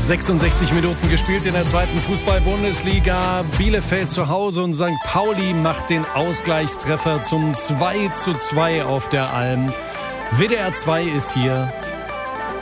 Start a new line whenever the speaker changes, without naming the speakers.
66 Minuten gespielt in der zweiten Fußball-Bundesliga. Bielefeld zu Hause und St. Pauli macht den Ausgleichstreffer zum 2:2 auf der Alm. WDR 2 ist hier.